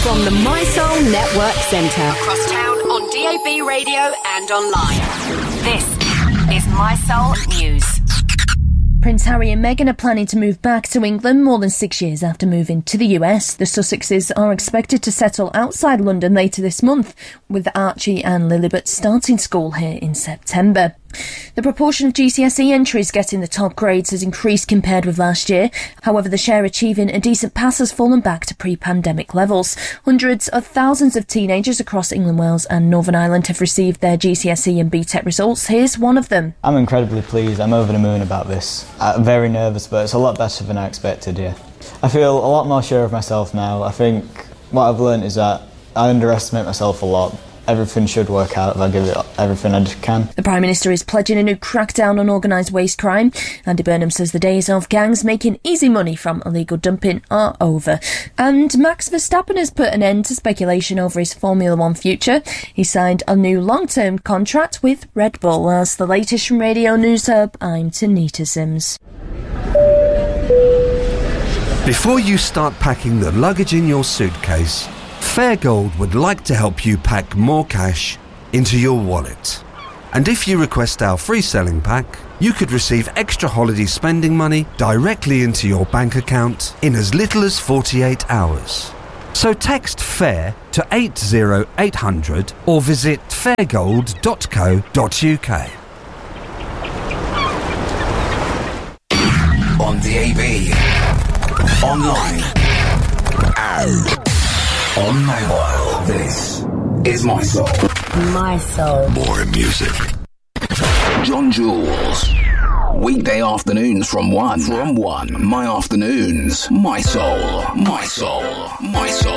From the My Soul Network Centre. Across town on DAB radio and online. This is My Soul News. Prince Harry and Meghan are planning to move back to England more than 6 years after moving to the US. The Sussexes are expected to settle outside London later this month, with Archie and Lilibet starting school here in September. The proportion of GCSE entries getting the top grades has increased compared with last year. However, the share achieving a decent pass has fallen back to pre-pandemic levels. Hundreds of thousands of teenagers across England, Wales and Northern Ireland have received their GCSE and BTEC results. Here's one of them. I'm incredibly pleased. I'm over the moon about this. I'm very nervous, but it's a lot better than I expected, yeah. I feel a lot more sure of myself now. I think what I've learned is that I underestimate myself a lot. Everything should work out if I give it everything I can. The Prime Minister is pledging a new crackdown on organised waste crime. Andy Burnham says the days of gangs making easy money from illegal dumping are over. And Max Verstappen has put an end to speculation over his Formula One future. He signed a new long-term contract with Red Bull. That's the latest from Radio News Hub. I'm Tanita Sims. Before you start packing the luggage in your suitcase, Fairgold would like to help you pack more cash into your wallet. And if you request our free selling pack, you could receive extra holiday spending money directly into your bank account in as little as 48 hours. So text FAIR to 80800 or visit fairgold.co.uk. On DAB, online, and on mobile. This is My Soul. My Soul. More music. John Jules. Weekday afternoons from 1. My afternoons. My Soul. My Soul. My Soul.